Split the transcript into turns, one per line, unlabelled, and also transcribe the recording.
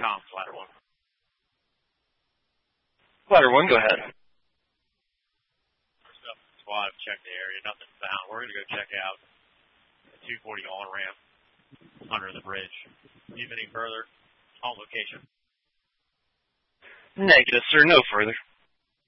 Ladder 1.
Ladder 1, go ahead.
First up, squad, check the area, nothing found. We're going to go check out the 240 on-ramp under the bridge. Need any further? On location.
Negative, sir, no further.